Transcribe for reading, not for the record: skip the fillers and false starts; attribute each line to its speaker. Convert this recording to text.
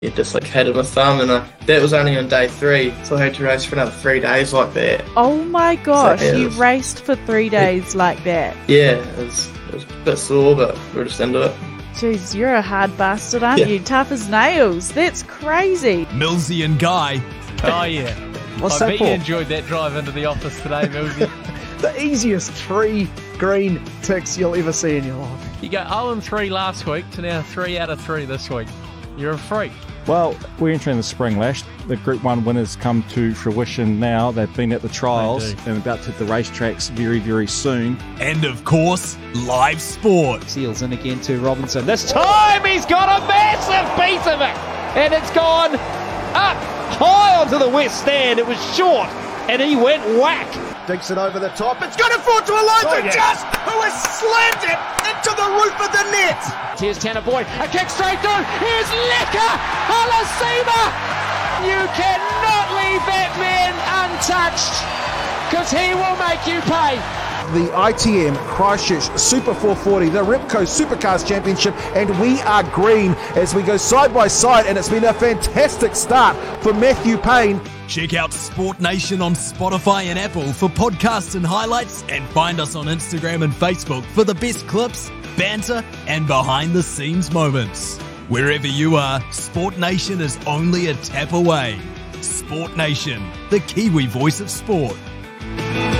Speaker 1: It dislocated my thumb, and that was only on day 3, so I had to race for another 3 days like that.
Speaker 2: Oh my gosh,
Speaker 1: So, yeah,
Speaker 2: you raced for 3 days like that.
Speaker 1: Yeah, it was a bit sore, but we're just into it.
Speaker 2: Jeez, you're a hard bastard, aren't you? Tough as nails. That's crazy.
Speaker 3: Millsy and Guy.
Speaker 4: Oh, yeah.
Speaker 5: What's
Speaker 4: I
Speaker 5: that
Speaker 4: bet
Speaker 5: for?
Speaker 4: you enjoyed that drive into the office today, Millsy.
Speaker 5: The easiest 3 green ticks you'll ever see in your life.
Speaker 4: You go 0-3 last week to now 3 out of 3 this week. You're a freak.
Speaker 6: Well, we're entering the spring, Lash. The Group 1 winners come to fruition now. They've been at the trials and about to hit the racetracks very, very soon.
Speaker 3: And of course, live sport.
Speaker 7: Seals in again to Robinson. This time he's got a massive piece of it. And it's gone up high onto the west stand. It was short and he went whack.
Speaker 8: Digs it over the top. It's going to fall to Elijah Just, who has slammed it into the roof of the net.
Speaker 7: Here's Tanner Boyd. A kick straight through. Here's Leka Halasima. You cannot leave that man untouched because he will make you pay.
Speaker 8: The ITM Christchurch Super 440, the Repco Supercars Championship, and we are green as we go side by side, and it's been a fantastic start for Matthew Payne.
Speaker 3: Check out Sport Nation on Spotify and Apple for podcasts and highlights, and find us on Instagram and Facebook for the best clips, banter, and behind-the-scenes moments. Wherever you are, Sport Nation is only a tap away. Sport Nation, the Kiwi voice of sport.